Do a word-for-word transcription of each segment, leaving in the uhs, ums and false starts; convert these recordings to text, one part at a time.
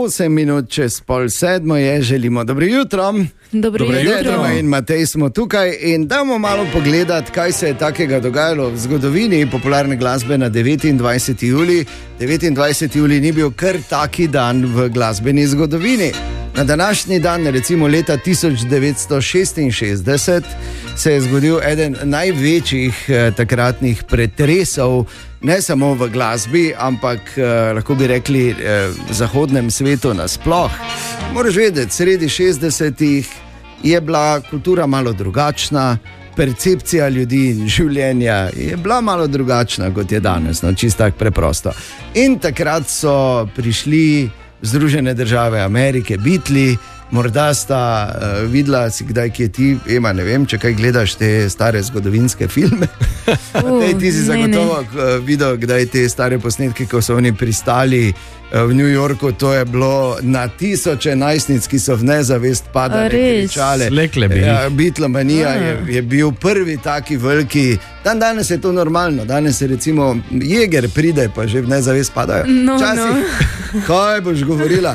osem minut čez pol sedmo je, želimo dobro jutro. Dobro jutro. In Matej smo tukaj in damo malo pogledati, kaj se je takega dogajalo v zgodovini popularne glasbe na devetindvajseti julij. devetindvajseti julij ni bil kar taki dan v glasbeni zgodovini. Na današnji dan, recimo leta tisoč devetsto šestinšestdeset, se je zgodil eden največjih eh, takratnih pretresov, ne samo v glasbi, ampak eh, lahko bi rekli eh, v zahodnem svetu nasploh. Moraš vedeti, sredi šestdesetih je bila kultura malo drugačna, percepcija ljudi in življenja je bila malo drugačna, kot je danes, no, čisto tako preprosto. In takrat so prišli Združene države Amerike, Beatli, morda sta uh, videla, si kdaj, ki je ti, Ema, ne vem, če kaj gledaš te stare zgodovinske filme. Uh, Tej, ti si zagotovo uh, videl, kdaj te stare posnetke, ko so oni pristali uh, v New Yorku, to je bilo na tisoče najstnic, ki so v nezavest padali, kričale. Slekle bili. Ja, Beatlemanija je, je bil prvi taki veliki. Dan danes je to normalno, danes je recimo Jeger pride, pa že v nezavest padajo. No, Časih, no. Kaj boš govorila?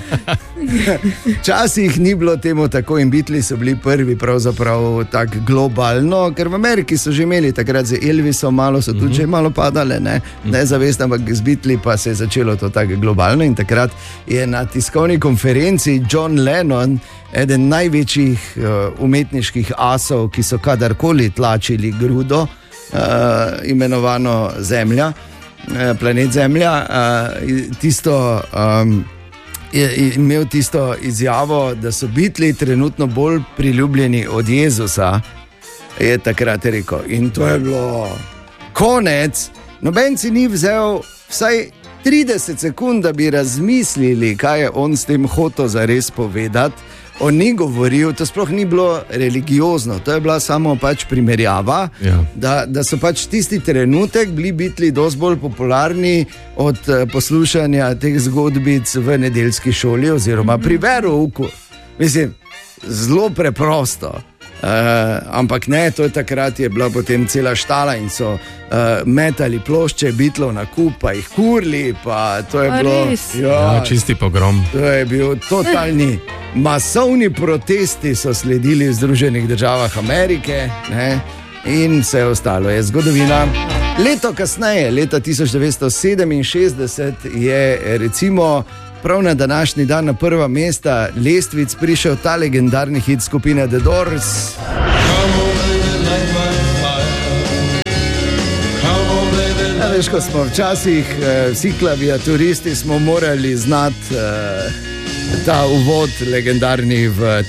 Včasih ni bilo temu tako in Beatli so bili prvi pravzaprav tako globalno, ker v Ameriki so že imeli takrat z Elvisom, malo so tudi že malo padale, ne, nezavest, ampak z Beatli pa se je začelo to tako globalno in takrat je na tiskovni konferenci John Lennon, eden največjih uh, umetniških asov, ki so kadarkoli tlačili grudo, uh, imenovano Zemlja, uh, planet Zemlja, uh, tisto... Um, je imel tisto izjavo, da so Beatli trenutno bolj priljubljeni od Jezusa, je takrat rekel. In to je bilo konec. Noben si ni vzel vsaj trideset sekund, da bi razmislili, kaj je on s tem hotel zares povedati. On ni govoril, to sploh ni bilo religiozno, to je bila samo pač primerjava, ja. da, da so pač tisti trenutek bili Beatli dosti bolj popularni od poslušanja teh zgodbic v nedeljski šoli oziroma pri verouku. Mislim, zelo preprosto. Uh, ampak ne, to je takrat je bila potem cela štala in so uh, metali plošče Beatlov na kup, pa jih kurli, pa to je A bilo ja, ja, čisti pogrom. To je bil totalni masovni protesti so sledili v Združenih državah Amerike, ne? In vse ostalo je zgodovina. Leto kasneje, leta tisoč devetsto sedeminšestdeset, je recimo prav na današnji dan na prva mesta lestvic prišel ta legendarni hit skupine The Doors. Ja, veš, ko smo včasih vsi klaviaturisti smo morali znati uh, ta uvod legendarni v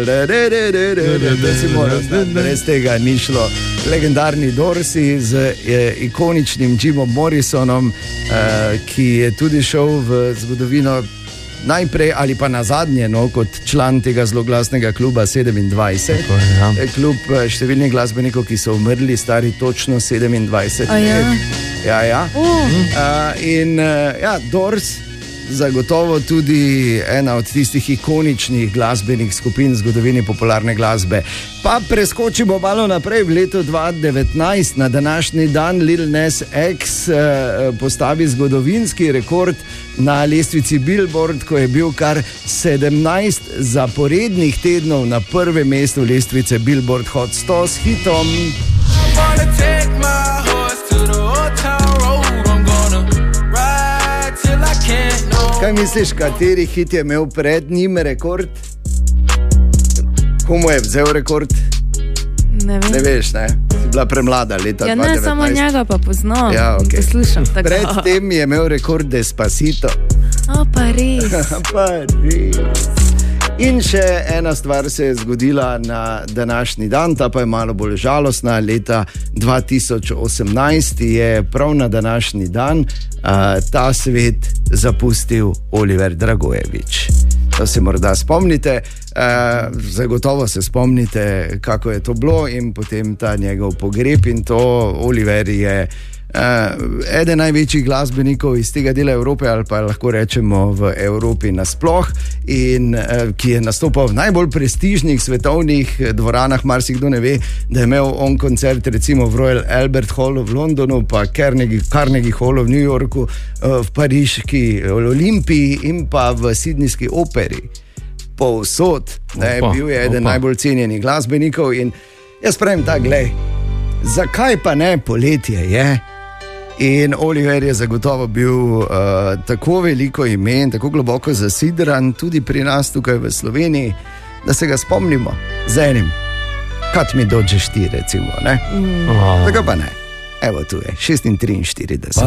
brez tega ni šlo. Legendarni Dorsi z eh, ikoničnim Jimom Morrisonom, eh, ki je tudi šel v zgodovino najprej ali pa nazadnje, no, kot član tega zloglasnega kluba sedemindvajset. Tako, ja. Klub številnih glasbenikov, ki so umrli stari točno sedemindvajset let. Ja. Ja, ja. Uh. Uh, in uh, ja, Doors zagotovo tudi ena od tistih ikoničnih glasbenih skupin v zgodovini popularne glasbe. Pa preskočimo malo naprej v leto dva tisoč devetnajst. Na današnji dan Lil Nas X eh, postavi zgodovinski rekord na lestvici Billboard, ko je bil kar sedemnajst zaporednih tednov na prvem mestu lestvice Billboard Hot sto s hitom Kaj misliš, kateri hit je imel pred njim rekord? Komu je vzel rekord? Ne vem. Ne veš, ne? Si bila premlada leta ja, dva tisoč devetnajst. Ne, samo njega pa poznam. Ja, okay. Poslušam tako. Pred tem je imel rekord Despacito. A, pa res. Pa res. In še ena stvar se je zgodila na današnji dan, ta pa je malo bolj žalostna. Leta dva tisoč osemnajst je prav na današnji dan uh, ta svet zapustil Oliver Dragojević. To se morda spomnite, uh, zagotovo se spomnite, kako je to bilo in potem ta njegov pogreb in to. Oliver je eden največjih glasbenikov iz tega dela Evrope, ali pa lahko rečemo v Evropi nasploh, in uh, ki je nastopal v najbolj prestižnih svetovnih dvoranah. Marsikdo ne ve, da je imel on koncert recimo v Royal Albert Hallu v Londonu, pa Carnegie, Carnegie Hallu v New Yorku, uh, v pariški Olimpiji in pa v Sydneyski operi. Povsod, da je bil je eden opa. najbolj cenjenih glasbenikov. In jaz pravim tak, glej, zakaj pa ne, poletje je? In Oliver je zagotovo bil uh, tako veliko ime in tako globoko zasidran tudi pri nas tukaj v Sloveniji, da se ga spomnimo z enim, kad mi dođeš ti, recimo, ne? Mm. Tako pa ne. Evo tu je, šeststo triinštirideset.